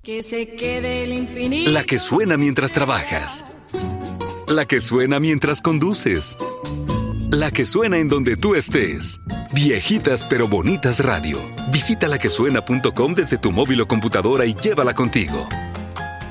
Que se quede el infinito. La que suena mientras trabajas. La que suena mientras conduces. La que suena en donde tú estés. Viejitas pero bonitas radio. Visita laquesuena.com desde tu móvil o computadora y llévala contigo.